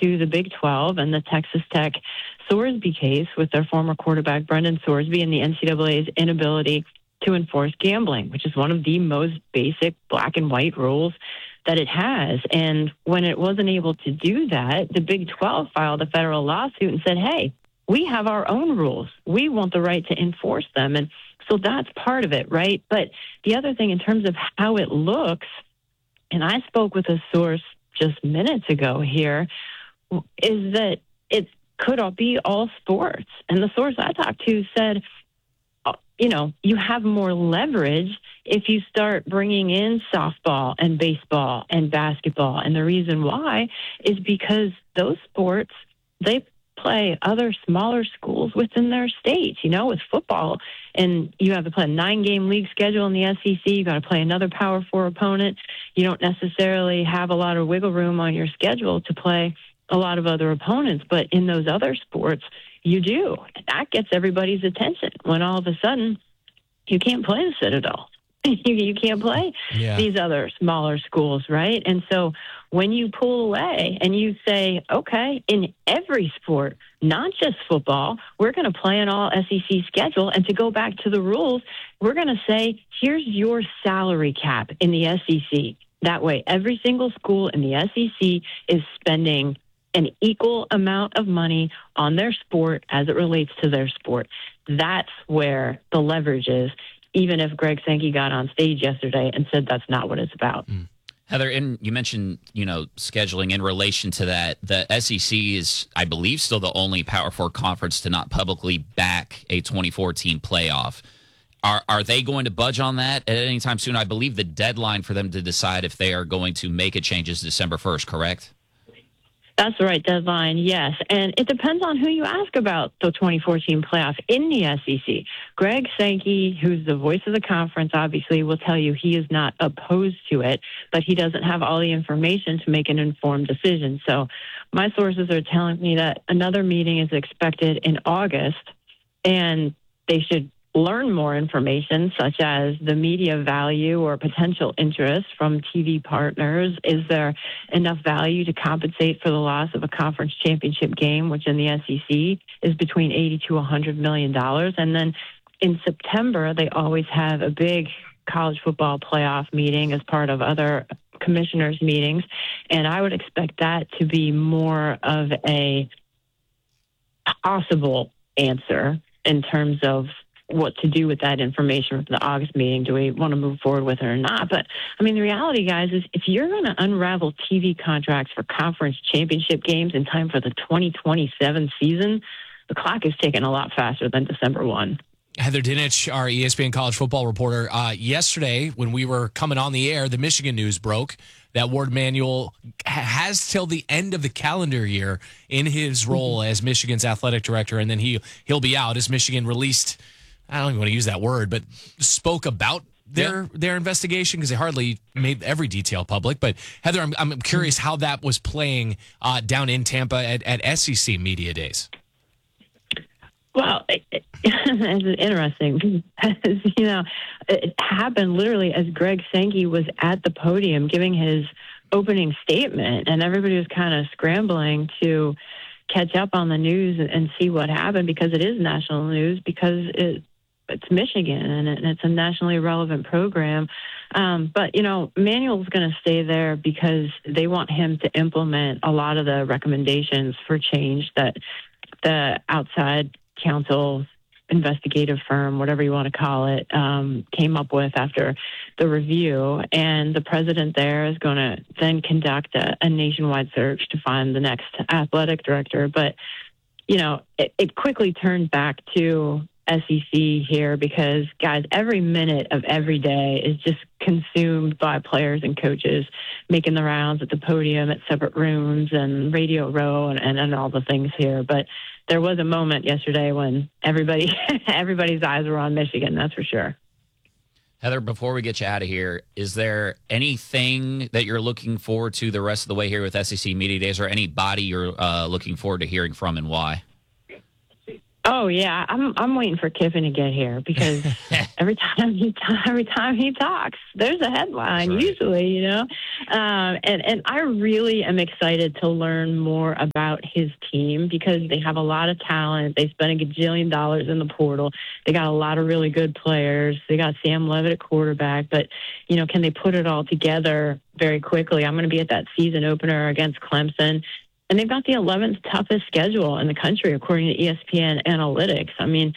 to the Big 12 and the Texas Tech Sorsby case with their former quarterback, Brendan Sorsby, and the NCAA's inability to enforce gambling, which is one of the most basic black and white rules that it has. And when it wasn't able to do that, the Big 12 filed a federal lawsuit and said, hey, we have our own rules. We want the right to enforce them. And so that's part of it, right? But the other thing in terms of how it looks, and I spoke with a source just minutes ago here, is that it could all be all sports. And the source I talked to said, you have more leverage if you start bringing in softball and baseball and basketball. And the reason why is because those sports, they play other smaller schools within their states, with football. And you have to play a 9-game league schedule in the SEC. You got to play another Power 4 opponent. You don't necessarily have a lot of wiggle room on your schedule to play a lot of other opponents. But in those other sports, you do. That gets everybody's attention when all of a sudden you can't play the Citadel. You can't play these other smaller schools, right? And so when you pull away and you say, okay, in every sport, not just football, we're going to play an all SEC schedule. And to go back to the rules, we're going to say, here's your salary cap in the SEC. That way, every single school in the SEC is spending an equal amount of money on their sport as it relates to their sport. That's where the leverage is, even if Greg Sankey got on stage yesterday and said that's not what it's about. Heather, and you mentioned, scheduling in relation to that. The SEC is, I believe, still the only Power 4 conference to not publicly back a 2014 playoff. Are they going to budge on that at any time soon? I believe the deadline for them to decide if they are going to make a change is December 1st, correct? That's the right deadline, yes. And it depends on who you ask about the 2014 playoff in the SEC. Greg Sankey, who's the voice of the conference, obviously will tell you he is not opposed to it, but he doesn't have all the information to make an informed decision. So my sources are telling me that another meeting is expected in August, and they should learn more information, such as the media value or potential interest from TV partners. Is there enough value to compensate for the loss of a conference championship game, which in the SEC is between $80 to $100 million? And then in September, they always have a big college football playoff meeting as part of other commissioners' meetings. And I would expect that to be more of a possible answer in terms of what to do with that information for the August meeting. Do we want to move forward with it or not? But, the reality, guys, is if you're going to unravel TV contracts for conference championship games in time for the 2027 season, the clock is ticking a lot faster than December 1. Heather Dinich, our ESPN college football reporter, yesterday when we were coming on the air, the Michigan news broke that Ward Manuel has till the end of the calendar year in his role as Michigan's athletic director, and then he'll be out as Michigan released, I don't even want to use that word, but spoke about their investigation because they hardly made every detail public. But Heather, I'm curious how that was playing down in Tampa at SEC Media Days. Well, it's interesting because, it happened literally as Greg Sankey was at the podium giving his opening statement, and everybody was kind of scrambling to catch up on the news and see what happened because it is national news, because it's Michigan and it's a nationally relevant program. But, Manuel's going to stay there because they want him to implement a lot of the recommendations for change that the outside counsel, investigative firm, whatever you want to call it, came up with after the review. And the president there is going to then conduct a nationwide search to find the next athletic director. But, it quickly turned back to SEC here because, guys, every minute of every day is just consumed by players and coaches making the rounds at the podium at separate rooms and Radio Row and all the things here. But there was a moment yesterday when everybody's eyes were on Michigan, that's for sure. Heather, before we get you out of here, is there anything that you're looking forward to the rest of the way here with SEC Media Days, or anybody you're looking forward to hearing from and why? Oh yeah, I'm waiting for Kiffin to get here because every time he talks, there's a headline usually, you know. And I really am excited to learn more about his team because they have a lot of talent. They spent $1 gajillion in the portal. They got a lot of really good players. They got Sam Levitt at quarterback, but you know, can they put it all together very quickly? I'm going to be at that season opener against Clemson. And they've got the 11th toughest schedule in the country, according to ESPN Analytics. I mean,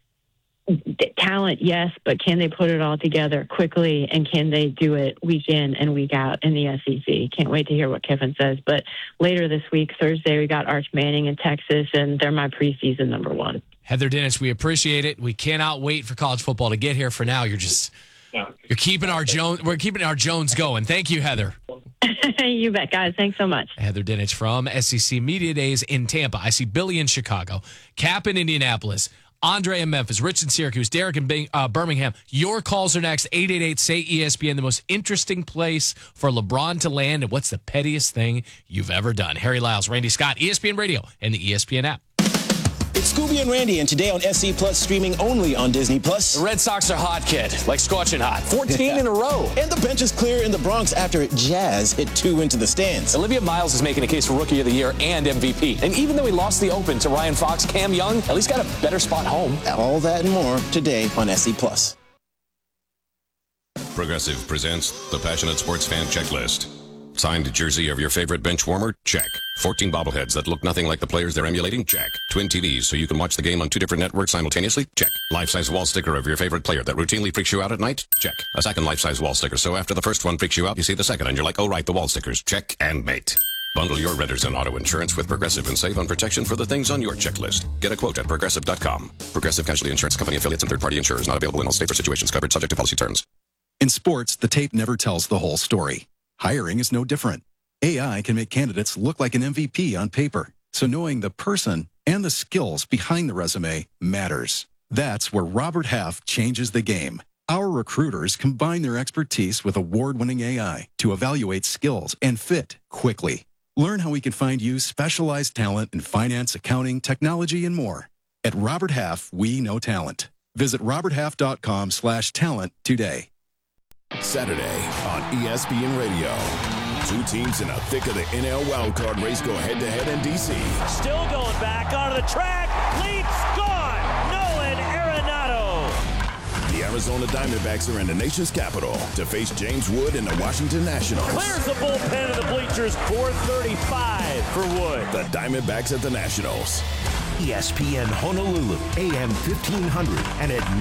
talent, yes, but can they put it all together quickly, and can they do it week in and week out in the SEC? Can't wait to hear what Kiffin says. But later this week, Thursday, we got Arch Manning in Texas, and they're my preseason number one. Heather Dinich, we appreciate it. We cannot wait for college football to get here. For now, you're keeping our Jones. We're keeping our Jones going. Thank you, Heather. You bet, guys. Thanks so much. Heather Dinich from SEC Media Days in Tampa. I see Billy in Chicago, Cap in Indianapolis, Andre in Memphis, Rich in Syracuse, Derek in Birmingham. Your calls are next. 888-SAY-ESPN, the most interesting place for LeBron to land, and what's the pettiest thing you've ever done? Harry Lyles, Randy Scott, ESPN Radio, and the ESPN app. It's Scooby and Randy, and today on SC Plus, streaming only on Disney Plus. The Red Sox are hot, kid, like scorching hot. 14 in a row. And the bench is clear in the Bronx after Jazz hit 2 into the stands. Olivia Miles is making a case for Rookie of the Year and MVP. And even though he lost the Open to Ryan Fox, Cam Young at least got a better spot home. All that and more today on SC Plus. Progressive presents the Passionate Sports Fan Checklist. Signed jersey of your favorite bench warmer? Check. 14 bobbleheads that look nothing like the players they're emulating? Check. Twin TVs so you can watch the game on 2 different networks simultaneously? Check. Life-size wall sticker of your favorite player that routinely freaks you out at night? Check. A second life-size wall sticker so after the first one freaks you out, you see the second and you're like, oh right, the wall stickers. Check and mate. Bundle your renters and auto insurance with Progressive and save on protection for the things on your checklist. Get a quote at Progressive.com. Progressive Casualty Insurance Company affiliates and third-party insurers not available in all states or situations covered subject to policy terms. In sports, the tape never tells the whole story. Hiring is no different. AI can make candidates look like an MVP on paper, so knowing the person and the skills behind the resume matters. That's where Robert Half changes the game. Our recruiters combine their expertise with award-winning AI to evaluate skills and fit quickly. Learn how we can find you specialized talent in finance, accounting, technology, and more. At Robert Half, we know talent. Visit roberthalf.com/talent today. Saturday on ESPN Radio. 2 teams in the thick of the NL wildcard race go head-to-head in D.C. Still going back onto the track. Leaps gone. Nolan Arenado. The Arizona Diamondbacks are in the nation's capital to face James Wood and the Washington Nationals. Clears the bullpen of the bleachers. 435 for Wood. The Diamondbacks at the Nationals. ESPN Honolulu, AM 1500 and at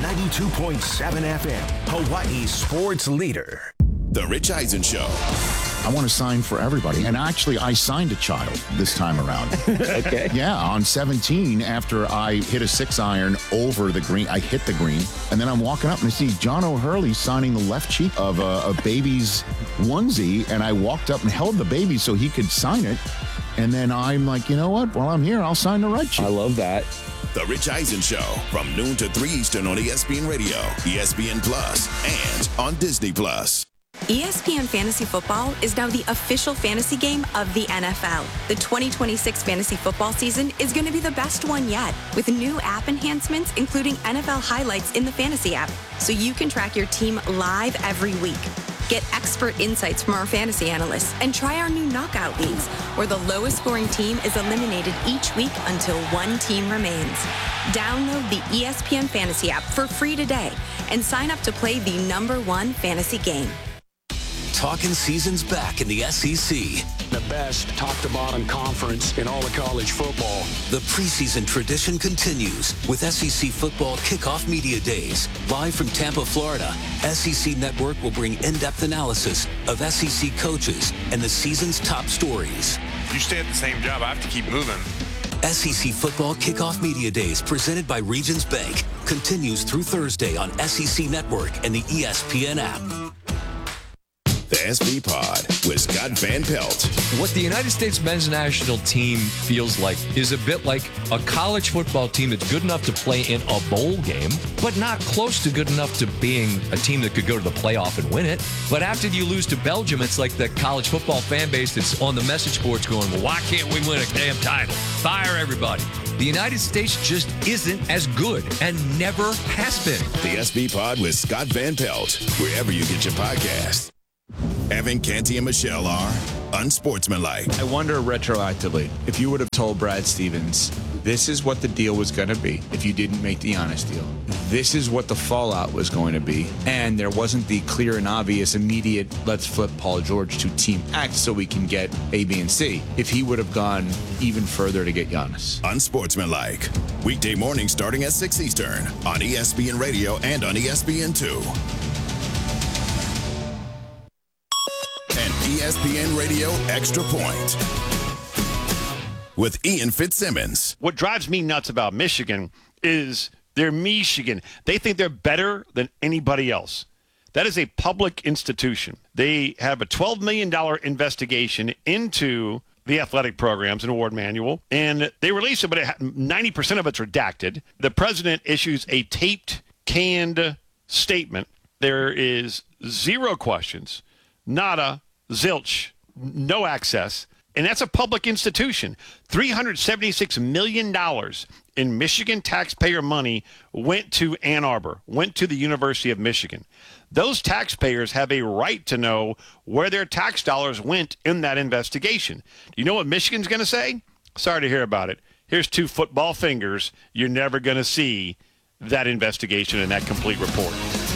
92.7 FM, Hawaii's sports leader. The Rich Eisen Show. I want to sign for everybody. And actually, I signed a child this time around. Okay. Yeah, on 17, after I hit a 6-iron over the green, I hit the green. And then I'm walking up and I see John O'Hurley signing the left cheek of a baby's onesie. And I walked up and held the baby so he could sign it. And then I'm like, you know what? While I'm here, I'll sign the right cheek. I love that. The Rich Eisen Show from noon to 3 Eastern on ESPN Radio, ESPN Plus, and on Disney Plus. ESPN Fantasy Football is now the official fantasy game of the NFL. The 2026 fantasy football season is going to be the best one yet, with new app enhancements, including NFL highlights in the fantasy app, so you can track your team live every week. Get expert insights from our fantasy analysts and try our new knockout leagues, where the lowest scoring team is eliminated each week until one team remains. Download the ESPN Fantasy app for free today and sign up to play the #1 fantasy game. Talking season's back in the SEC. The best top-to-bottom conference in all of college football. The preseason tradition continues with SEC Football Kickoff Media Days. Live from Tampa, Florida, SEC Network will bring in-depth analysis of SEC coaches and the season's top stories. You stay at the same job, I have to keep moving. SEC Football Kickoff Media Days, presented by Regions Bank, continues through Thursday on SEC Network and the ESPN app. The SV Pod with Scott Van Pelt. What the United States men's national team feels like is a bit like a college football team that's good enough to play in a bowl game, but not close to good enough to being a team that could go to the playoff and win it. But after you lose to Belgium, it's like the college football fan base that's on the message boards going, well, why can't we win a damn title? Fire everybody. The United States just isn't as good and never has been. The SB Pod with Scott Van Pelt, wherever you get your podcast. Evan Canty and Michelle are unsportsmanlike. I wonder retroactively, if you would have told Brad Stevens, this is what the deal was going to be if you didn't make the honest deal. This is what the fallout was going to be. And there wasn't the clear and obvious immediate, let's flip Paul George to Team X so we can get A, B, and C. If he would have gone even further to get Giannis. Unsportsmanlike. Weekday morning starting at 6 Eastern on ESPN Radio and on ESPN2. And ESPN Radio Extra Point with Ian Fitzsimmons. What drives me nuts about Michigan is they're Michigan. They think they're better than anybody else. That is a public institution. They have a $12 million investigation into the athletic programs and award manual, and they release it, but 90% of it's redacted. The president issues a taped, canned statement. There is zero questions, nada, zilch, no access. And that's a public institution. $376 million in Michigan taxpayer money went to Ann Arbor, went to the University of Michigan. Those taxpayers have a right to know where their tax dollars went in that investigation. Do you know what Michigan's going to say? Sorry to hear about it. Here's 2 football fingers. You're never going to see that investigation and that complete report.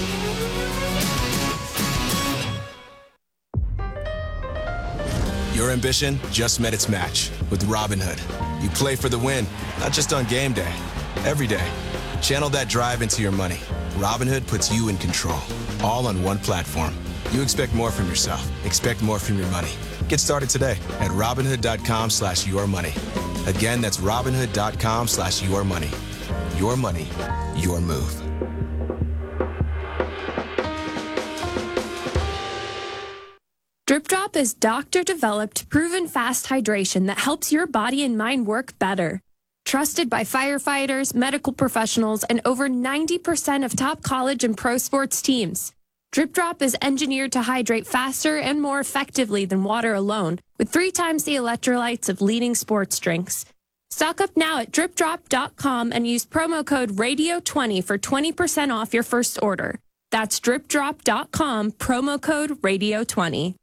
Your ambition just met its match with Robinhood. You play for the win, not just on game day, every day. Channel that drive into your money. Robinhood puts you in control, all on one platform. You expect more from yourself. Expect more from your money. Get started today at Robinhood.com/yourmoney. Again, that's Robinhood.com/yourmoney. Your money, your move. Drip Drop is doctor-developed, proven fast hydration that helps your body and mind work better. Trusted by firefighters, medical professionals, and over 90% of top college and pro sports teams. Drip Drop is engineered to hydrate faster and more effectively than water alone, with 3 times the electrolytes of leading sports drinks. Stock up now at dripdrop.com and use promo code RADIO20 for 20% off your first order. That's dripdrop.com, promo code RADIO20.